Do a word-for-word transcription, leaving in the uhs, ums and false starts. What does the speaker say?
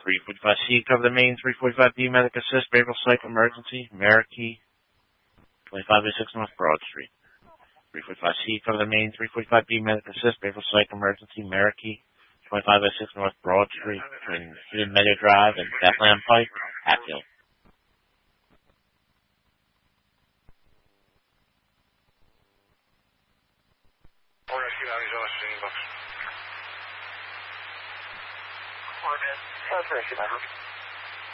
three forty-five C, cover the main. three forty-five B, medic assist, behavioral psych emergency, Marikey, twenty-five oh six North Broad Street. three forty-five C, cover the main. three forty-five B, medic assist, behavioral psych emergency, Marikey, twenty-five oh six North Broad Street, between Hidden Meadow Drive and Bethlehem Pike, Hatfield. Coordinates.